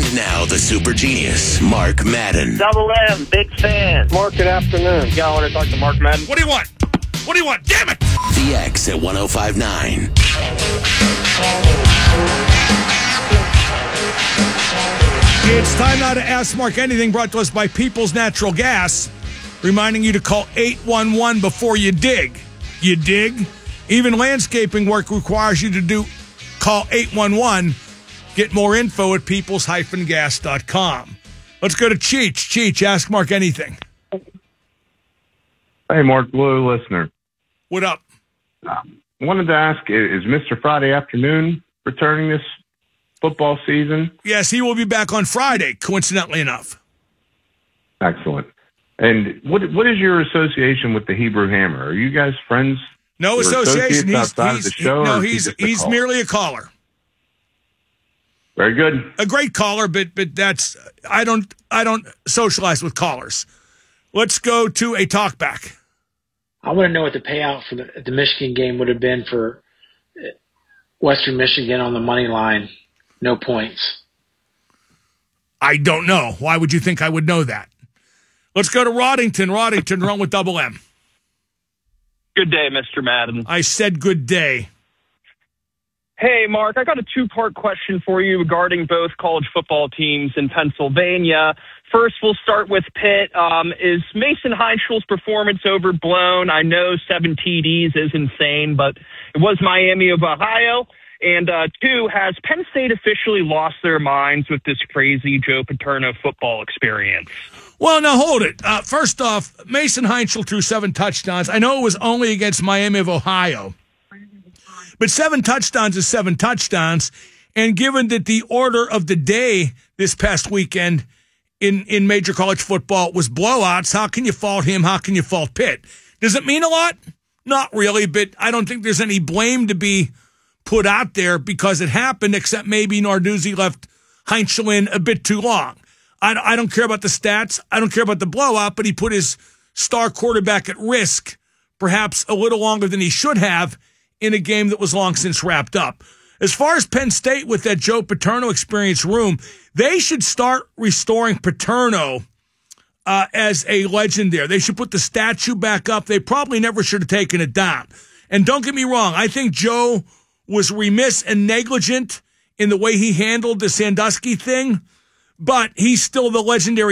And now the super genius, Mark Madden. Double M, big fan. Mark, good afternoon. Yeah, I want to talk to Mark Madden. What do you want? What do you want? Damn it! The X at 105.9. It's time now to Ask Mark Anything, brought to us by People's Natural Gas, reminding you to call 811 before you dig. You dig? Even landscaping work requires you to call 811. Get more info at peoples-gas.com. Let's go to Cheech. Cheech, Ask Mark Anything. Hey, Mark, loyal listener. What up? Wanted to ask, is Mr. Friday Afternoon returning this football season? Yes, he will be back on Friday, coincidentally enough. Excellent. And what is your association with the Hebrew Hammer? Are you guys friends? No association. He's Caller? merely a caller. Very good. A great caller, but that's I don't socialize with callers. Let's go to a talkback. I want to know what the payout for the Michigan game would have been for Western Michigan on the money line. No points. I don't know. Why would you think I would know that? Let's go to Roddington. Roddington, run with double M. Good day, Mr. Madden. I said good day. Hey, Mark, I got a two-part question for you regarding both college football teams in Pennsylvania. First, we'll start with Pitt. Is Mason Heinschel's performance overblown? I know 7 TDs is insane, but it was Miami of Ohio. And two, has Penn State officially lost their minds with this crazy Joe Paterno football experience? Well, now hold it. First off, Mason Heinschel threw 7 touchdowns. I know it was only against Miami of Ohio. But 7 touchdowns is 7 touchdowns. And given that the order of the day this past weekend in major college football was blowouts, how can you fault him? How can you fault Pitt? Does it mean a lot? Not really, but I don't think there's any blame to be put out there because it happened, except maybe Narduzzi left Heinschel in a bit too long. I don't care about the stats. I don't care about the blowout, but he put his star quarterback at risk, perhaps a little longer than he should have, in a game that was long since wrapped up. As far as Penn State with that Joe Paterno experience room, they should start restoring Paterno as a legend there. They should put the statue back up. They probably never should have taken it down. And don't get me wrong, I think Joe was remiss and negligent in the way he handled the Sandusky thing, but he's still the legendary